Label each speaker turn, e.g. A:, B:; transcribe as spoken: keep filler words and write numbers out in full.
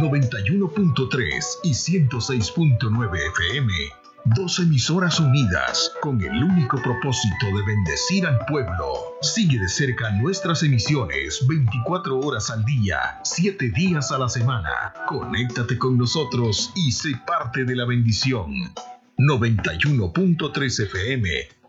A: noventa y uno punto tres y ciento seis punto nueve F M. Dos emisoras unidas con el único propósito de bendecir al pueblo. Sigue de cerca nuestras emisiones veinticuatro horas al día, siete días a la semana. Conéctate con nosotros y sé parte de la bendición. noventa y uno punto tres F M